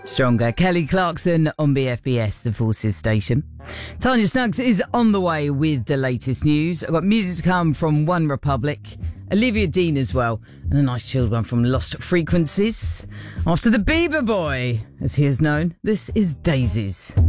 Stronger. Kelly Clarkson on BFBS, the Forces station. Tanya Snuggs is on the way with the latest news. I've got music to come from One Republic, Olivia Dean as well, and a nice chilled one from Lost Frequencies. After the Bieber Boy, as he is known, this is Daisies.